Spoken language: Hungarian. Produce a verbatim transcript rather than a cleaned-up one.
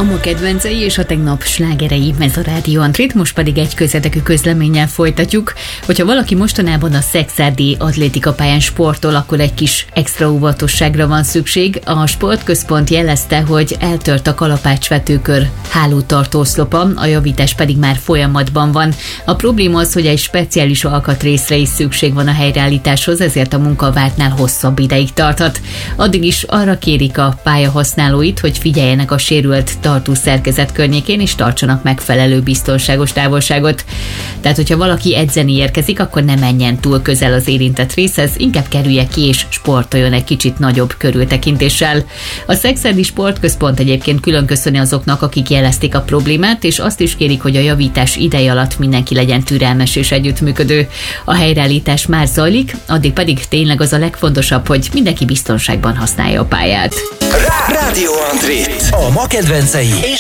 A ma kedvencei és a tegnap slágerei, ez a Rádió Antrit, most pedig egy közérdekű közleménnyel folytatjuk. Hogyha valaki mostanában a Szekszárdi atlétikapályán sportol, akkor egy kis extra óvatosságra van szükség. A sportközpont jelezte, hogy eltört a kalapácsvetőkör hálótartó oszlopa, a javítás pedig már folyamatban van. A probléma az, hogy egy speciális alkatrészre is szükség van a helyreállításhoz, ezért a munka vártnál hosszabb ideig tarthat. Addig is arra kérik a pályahasználóit, hogy figyeljenek a sérült tartószerkezet környékén, és tartsanak megfelelő biztonságos távolságot. Tehát, hogyha valaki edzeni érkezik, akkor ne menjen túl közel az érintett részhez, inkább kerülje ki és sportoljon egy kicsit nagyobb körültekintéssel. A Szekszárdi Sportközpont egyébként külön köszöni azoknak, akik jelezték a problémát, és azt is kérik, hogy a javítás ideje alatt mindenki legyen türelmes és együttműködő. A helyreállítás már zajlik, addig pedig tényleg az a legfontosabb, hogy mindenki biztonságban használja a pályát. Rádió Antrit. A ma kedvencei és